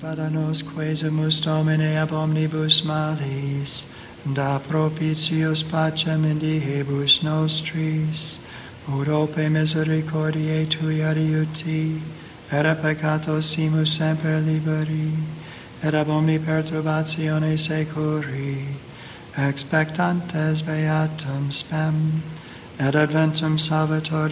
para nos quesumus Domine ab omnibus malis, da propitios pacem indihebus nostris, ut ope misericordiae tui adiuti, et a peccatos simus semper liberi, et ab omni perturbatione securi, expectantes beatum spem, et adventum Salvatori